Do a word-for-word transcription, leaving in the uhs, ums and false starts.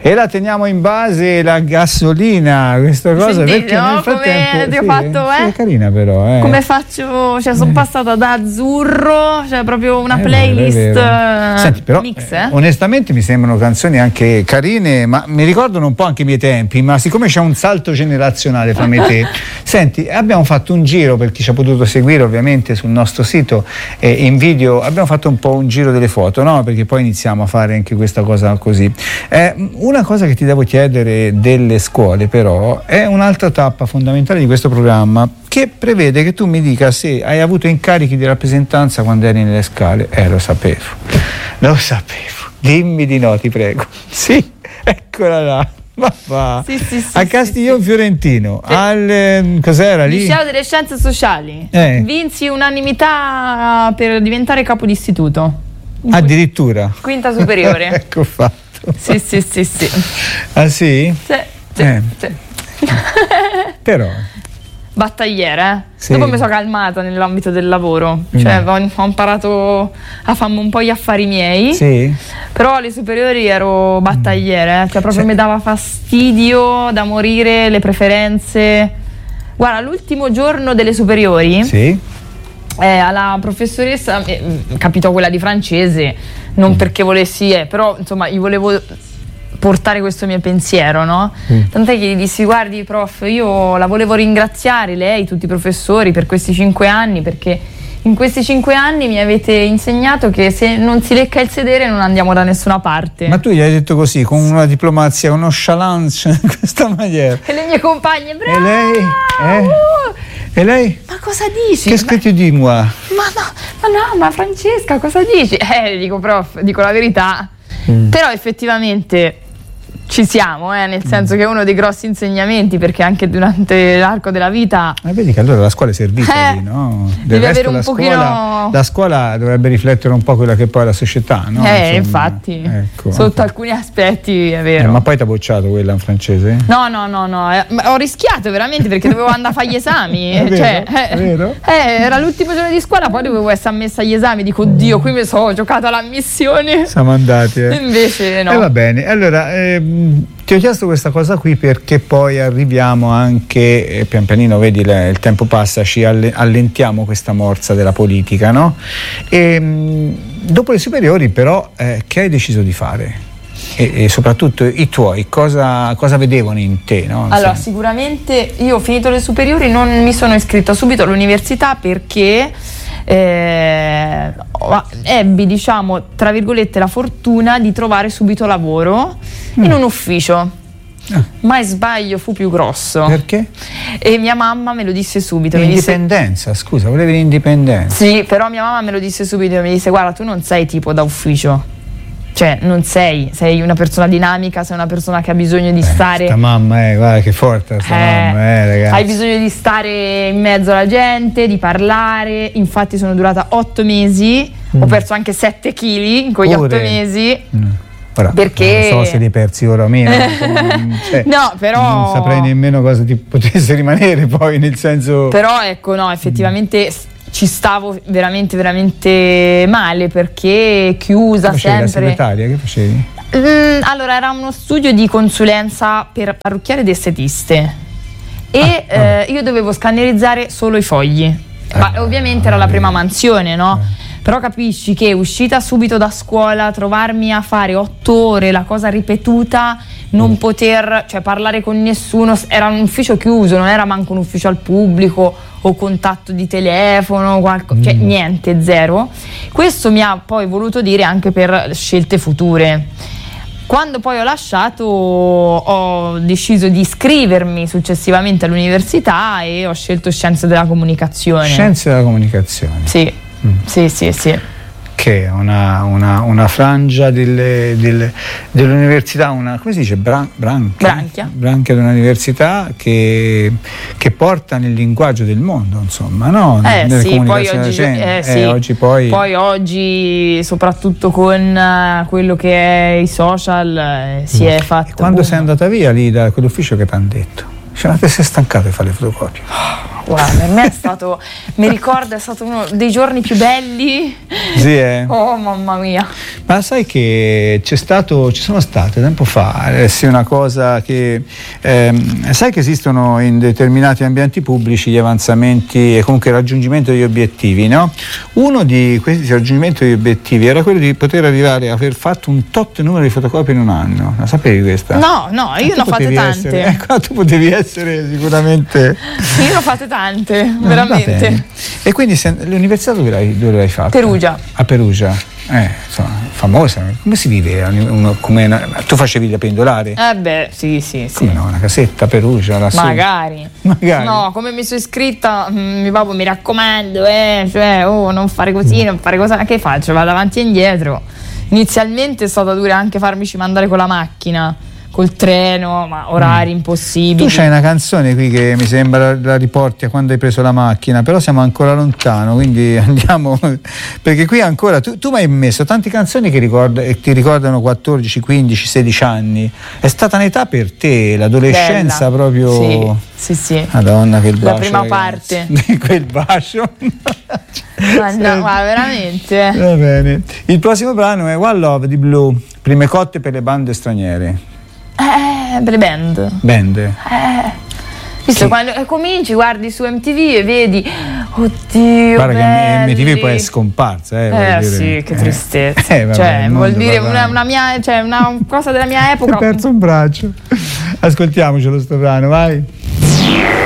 E la teniamo in base la gasolina, questa cosa. Sentite, perché no? nel frattempo Come ti ho sì, fatto, sì, eh? è carina però, eh. Come faccio? Cioè, sono passata da azzurro, cioè proprio una È playlist vero, è vero. Senti, però, mix, eh, eh? onestamente mi sembrano canzoni anche carine, ma mi ricordano un po' anche i miei tempi, ma siccome c'è un salto generazionale fra me e te, senti, abbiamo fatto un giro, per chi ci ha potuto seguire ovviamente sul nostro sito e eh, in video, abbiamo fatto un po' un giro delle foto, no? Perché poi iniziamo a fare anche questa cosa così. Eh, una cosa che ti devo chiedere delle scuole però è un'altra tappa fondamentale di questo programma, che prevede che tu mi dica se hai avuto incarichi di rappresentanza quando eri nelle scale. Eh, lo sapevo, lo sapevo. Dimmi di no, ti prego. Sì, eccola là. Ma va. Sì, sì, sì, a Castiglion sì, Fiorentino, sì. al eh, cos'era lì? Liceo delle Scienze Sociali. Eh. Vinsi unanimità per diventare capo d'istituto. Addirittura. Quinta superiore. Ecco fatto. Sì, sì, sì, sì. Ah sì? Sì, sì, eh. sì. Però battagliere, eh? Sì. Dopo mi sono calmata nell'ambito del lavoro, cioè mm. ho, ho imparato a farmi un po' gli affari miei, sì. Però alle superiori ero battagliere, cioè proprio sì. Mi dava fastidio da morire le preferenze. Guarda, l'ultimo giorno delle superiori, sì. eh, alla professoressa, eh, capitò quella di francese, non mm. perché volessi, eh, però insomma gli volevo portare questo mio pensiero, no? Mm. Tant'è che gli dissi: guardi prof, io la volevo ringraziare, lei, tutti i professori, per questi cinque anni, perché in questi cinque anni mi avete insegnato che se non si lecca il sedere non andiamo da nessuna parte. Ma tu gli hai detto così, con una diplomazia, con nonchalance, in questa maniera. E le mie compagne, brava! E lei? Eh? Uh! E lei? Ma cosa dici? Che scritti di moi? Ma no, ma no, ma Francesca, cosa dici? Eh, dico prof, dico la verità. Mm. Però effettivamente ci siamo, eh, nel senso mm. che è uno dei grossi insegnamenti, perché anche durante l'arco della vita. Ma vedi che allora la scuola è servita eh, lì, no? Del devi resto avere un la pochino. Scuola, la scuola dovrebbe riflettere un po' quella che poi è la società, no? Eh, Insomma, infatti, ecco, sotto okay. alcuni aspetti è vero. Eh, ma poi ti ha bocciato quella in francese? No, no, no, no. Eh, ho rischiato veramente perché dovevo andare a fare gli esami. È cioè, vero? È vero? Eh, era l'ultimo giorno di scuola, poi dovevo essere ammessa agli esami. Dico, oddio, qui mi sono giocato all'ammissione. Siamo andati, eh. Invece no. E eh, va bene. Allora, ehm, ti ho chiesto questa cosa qui perché poi arriviamo anche, eh, pian pianino, vedi, le, il tempo passa, ci alle, allentiamo questa morsa della politica, no? E mh, dopo le superiori però, eh, che hai deciso di fare? E, e soprattutto i tuoi, cosa, cosa vedevano in te, no? Allora, Insomma. Sicuramente io ho finito le superiori, non mi sono iscritta subito all'università perché eh, ebbi, diciamo, tra virgolette, la fortuna di trovare subito lavoro mm. in un ufficio. Ah. Mai sbaglio fu più grosso. Perché? E mia mamma me lo disse subito. L'indipendenza, disse, scusa, volevi l'indipendenza? Sì, però mia mamma me lo disse subito, mi disse: guarda, tu non sei tipo da ufficio, cioè non sei, sei una persona dinamica, sei una persona che ha bisogno di eh, stare. Sta mamma, eh, guarda che forte sta eh, mamma, eh, ragazzi. Hai bisogno di stare in mezzo alla gente, di parlare. Infatti sono durata otto mesi, mm. ho perso anche sette chili in quegli otto mesi. Mm. Ora, perché non so se li persi ora o meno, cioè, no, però non saprei nemmeno cosa ti potesse rimanere poi, nel senso. Però ecco, no, effettivamente mm. ci stavo veramente veramente male, perché chiusa che facevi, sempre. La segretaria, che facevi? Mm, allora, era uno studio di consulenza per parrucchiere ed estetiste e ah, eh, io dovevo scannerizzare solo i fogli, ah, ma ovviamente ah, era la prima mansione, no? Ah. Però capisci che uscita subito da scuola, trovarmi a fare otto ore la cosa ripetuta, non poter, cioè, parlare con nessuno, era un ufficio chiuso, non era manco un ufficio al pubblico o contatto di telefono, qualco, cioè mm. niente, zero. Questo mi ha poi voluto dire anche per scelte future. Quando poi ho lasciato, ho deciso di iscrivermi successivamente all'università e ho scelto Scienze della Comunicazione. Scienze della Comunicazione. Sì. Mm. Sì, sì, sì. Che è una, una, una frangia delle, delle, dell'università, una, come si dice? Bran, branchia, branchia. Branchia di un'università che, che porta nel linguaggio del mondo, insomma, no? Eh, Nelle sì, poi oggi, recente. eh, eh, sì. oggi poi... poi oggi, soprattutto con uh, quello che è i social, eh, si mm. è fatto. Quando boom. sei andata via lì da quell'ufficio, che ti hanno detto? Cioè, ma te sei stancato di fare le fotocopie? guarda, per me è stato, mi ricordo, è stato uno dei giorni più belli. Sì, eh. Oh, mamma mia. Ma sai che c'è stato, ci sono state tempo fa, eh, sì, una cosa che ehm, sai che esistono in determinati ambienti pubblici gli avanzamenti e comunque il raggiungimento degli obiettivi, no? Uno di questi raggiungimenti degli obiettivi era quello di poter arrivare a aver fatto un tot numero di fotocopie in un anno. La sapevi questa? No, no, io ne ho fatte tante. Essere, ecco, tu potevi essere sicuramente. Io ne ho fatte tante, veramente. E quindi se, l'università dove l'hai, dove l'hai fatta? Perugia. A Perugia. Eh, insomma, famosa. Come si vive? Uno, come una, tu facevi da pendolare? Eh beh, sì, sì, sì. Come no, una casetta a Perugia? Lassù. Magari. Magari. No, come mi sono iscritta, mh, mio papà mi raccomando, eh, cioè, oh, non fare così, non fare cosa. Che faccio? Vado avanti e indietro. Inizialmente è stata dura anche farmici mandare con la macchina, col treno, ma orari mm. impossibili. Tu c'hai una canzone qui che mi sembra la riporti a quando hai preso la macchina, però siamo ancora lontano, quindi andiamo, perché qui ancora tu, tu mi hai messo tante canzoni che ricorda, che ti ricordano quattordici, quindici, sedici anni. È stata un'età per te, l'adolescenza. Bella. Proprio. Sì, sì, sì. Madonna, che il bacio. La prima ragazzi. parte. Quel bacio. Ma no, ma veramente. Va bene. Il prossimo brano è One Love di Blue, prime cotte per le bande straniere. Eh, per le band. Band. Eh. Visto, sì. Quando cominci, guardi su M T V e vedi, oddio, guarda belli. che M T V poi è scomparsa, eh, eh dire. sì, che tristezza. Eh, vabbè, cioè, vuol dire una, una mia, cioè una cosa della mia epoca. Ho perso un braccio. Ascoltiamocelo sto brano, vai.